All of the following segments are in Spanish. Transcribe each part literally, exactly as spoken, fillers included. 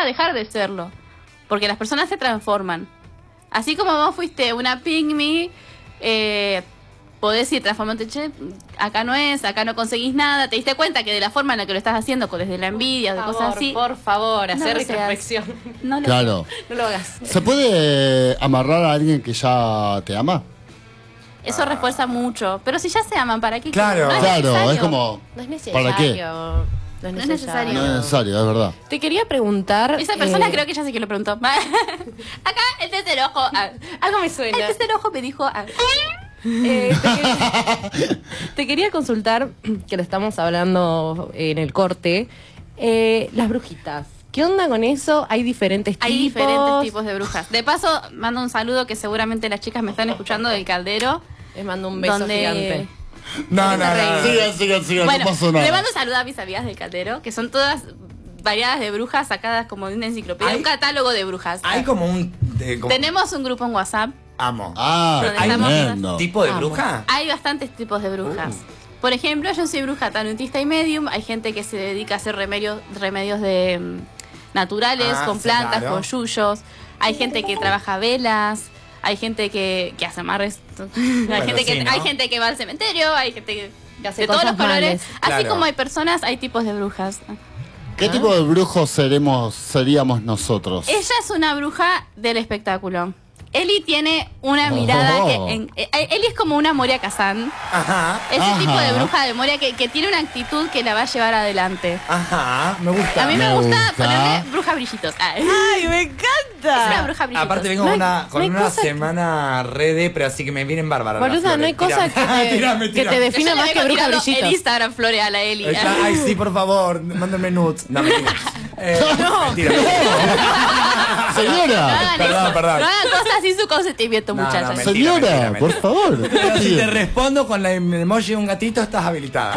dejar de serlo. Porque las personas se transforman. Así como vos fuiste una pygmy, eh, podés ir transformándote, che, acá no es, acá no conseguís nada. Te diste cuenta que de la forma en la que lo estás haciendo, desde la envidia, de cosas así. Por favor, hacer no retrospección. No lo Claro. No lo hagas. ¿Se puede amarrar a alguien que ya te ama? Eso refuerza mucho. Pero si ya se aman, ¿para qué? Claro. No es Claro, necesario. es como... No es necesario. ¿Para qué? No es No es necesario. necesario. No es necesario, es verdad. Te quería preguntar... Esa persona eh, creo que ya sé que lo preguntó. Acá el tercer ojo. ah, Algo me El suena. tercer ojo me dijo... ah, Eh, te, quería, te quería consultar, que lo estamos hablando en el corte, eh, las brujitas. ¿Qué onda con eso? ¿Hay diferentes Hay tipos? diferentes tipos de brujas. De paso, mando un saludo que seguramente las chicas me están escuchando del Caldero. Les mando un beso donde... gigante. No, no, no, no. Sigan, sigan, sigan, Bueno, no pasó nada. le mando un saludo a mis amigas del Caldero, que son todas variadas de brujas sacadas como de una enciclopedia, Hay- un catálogo de brujas. Hay como un... de- como- Tenemos un grupo en WhatsApp. Amo. Ah, Donde ¿Hay estamos tremendo. ¿Tipo de Amo. bruja? Hay bastantes tipos de brujas. Uh. Por ejemplo, yo soy bruja tanutista y medium. Hay gente que se dedica a hacer remedios, remedios de mm, naturales, Ah, con sí, plantas, claro. con yuyos. Hay gente que trabaja velas. Hay gente que, que hace amarres. hay, gente que, sí, ¿no? hay gente que va al cementerio. Hay gente que, Que hace de todos los cosas colores. malas. Así Claro. como hay personas, hay tipos de brujas. ¿Qué tipo de brujos seremos, seríamos nosotros? Ella es una bruja del espectáculo. Eli tiene una mirada Oh. que... En, eh, Eli es como una Moria Kazan. Ajá. Ese Ajá. tipo de bruja de Moria que, que tiene una actitud que la va a llevar adelante. Ajá. Me gusta. A mí me, Me gusta, gusta. ponerle bruja brillitos. Ah, ¡Ay, me es una encanta! bruja brillitos. Aparte vengo No con hay- una, con no hay una cosa que- semana re de, pero así que me vienen bárbaras. las Boluda, no hay flores. cosa que Tirame. te, Tirame, que tirame. te defina Yo le más que vengo bruja tirando brillitos. el Instagram Flore a la Eli. Ahí está. Ay, sí, por favor, mándenme nudes. No, mentira. Eh, No. mentira. No Señora, hagan Perdón, eso. perdón. No hagan cosas sin su consentimiento, No, no, muchachas. mentira, señora, mentira, mentira. por favor. Pero si te respondo con la emoji de un gatito, estás habilitada.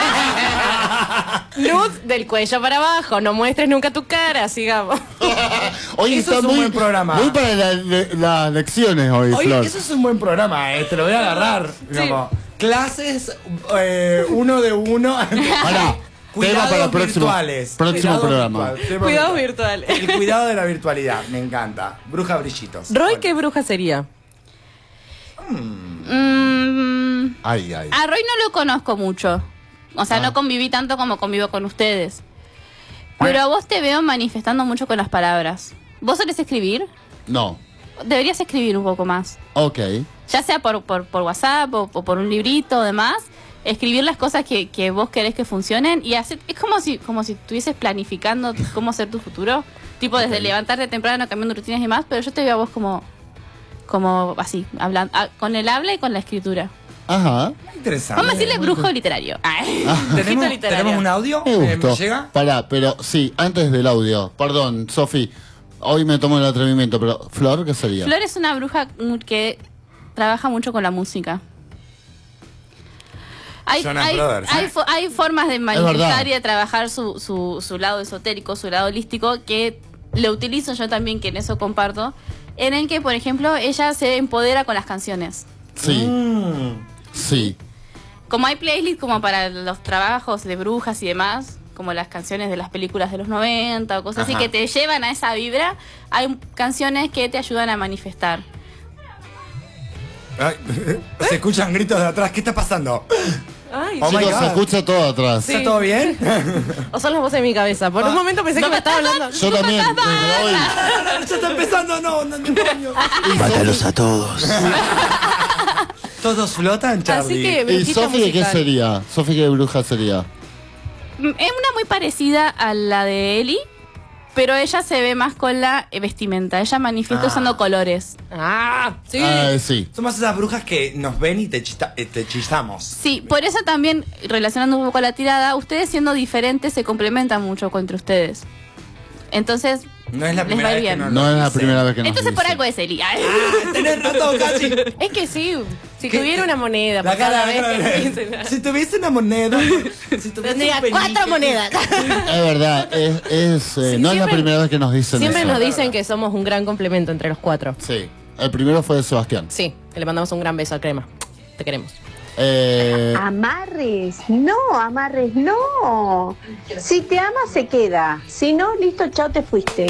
Luz del cuello para abajo, no muestres nunca tu cara, sigamos. Hoy Eso está es un muy, buen programa. muy para la- le- las lecciones hoy, Oye, Flor. eso es un buen programa, eh, te lo voy a agarrar. Digamos, clases eh, uno de uno. Pará, tema para el próximo, virtuales. próximo Cuidados programa. virtuales, tema Cuidados virtual. virtuales. El cuidado de la virtualidad, me encanta. Bruja brillitos. Roy, Bueno. ¿qué bruja sería? Mm, Ay, ay. a Roy no lo conozco mucho. O sea, Ah. no conviví tanto como convivo con ustedes. Pero a vos te veo manifestando mucho con las palabras. ¿Vos solés escribir? No. Deberías escribir un poco más. Ok. Ya sea por, por, por WhatsApp o, o por un librito o demás. Escribir las cosas que, que vos querés que funcionen y hacer, es como si como si estuvieses planificando cómo ser tu futuro. Tipo desde Ok. levantarte temprano, cambiando rutinas y demás, pero yo te veo a vos como, como así, hablando, ah, con el habla y con la escritura. Ajá. Interesante. Vamos a decirle brujo literario. Ay. ¿Tenemos, Brujito literario. ¿Tenemos un audio? Me Eh, gustó. ¿Llega? Pará, pero sí, antes del audio. Perdón, Sofi. Hoy me tomo el atrevimiento, pero Flor, ¿qué sería? Flor es una bruja mu- que trabaja mucho con la música. Hay, Jonas hay, Brothers. hay, fo- hay formas de verdad. manifestar y de trabajar su, su, su lado esotérico, su lado holístico, que lo utilizo yo también, que en eso comparto, en el que, por ejemplo, ella se empodera con las canciones. Sí, Mm. sí. Como hay playlists como para los trabajos de brujas y demás, como las canciones de las películas de los noventa o cosas Ajá. así que te llevan a esa vibra, hay canciones que te ayudan a manifestar. Ay, se escuchan gritos de atrás. ¿Qué está pasando? Ay, Oh my Chicos, se God. escucha todo atrás. Sí. ¿Está todo bien? o son las voces de mi cabeza. Por un momento pensé que me estaba hablando. Yo también, desde hoy. Ya está empezando, no, no, no. Mátalos a todos. Todos flotan, Charlie. Así que, ¿Y brujita Sofi qué musical. sería? Sofi, ¿qué bruja sería? Mm, Es una muy parecida a la de Eli, pero ella se ve más con la eh, vestimenta. Ella manifiesta Ah. usando colores. Ah, sí. Ah, sí. Son más esas brujas que nos ven y te, chista- eh, te hechizamos. Sí, por eso también, relacionando un poco la tirada, ustedes siendo diferentes se complementan mucho entre ustedes. Entonces, No es la les primera va vez que bien. nos No lo es la dicen. primera vez que nos Entonces por dice. algo es Eli. Ay. Ah, tenés razón, casi. Es que sí, si ¿Qué? tuviera una moneda La por cada cara, vez la cara. que dicen. Si tuviese una moneda, si tuviese Tendría un penique. cuatro monedas. Es verdad, es, es, eh, Sí, no es la siempre- primera vez que nos dicen Siempre eso. nos dicen que somos un gran complemento entre los cuatro. Sí, el primero fue de Sebastián. Sí, le mandamos un gran beso al crema. Te queremos. Eh, Amarres, no, amarres, no. Si te ama, se queda. Si no, listo, chao, te fuiste.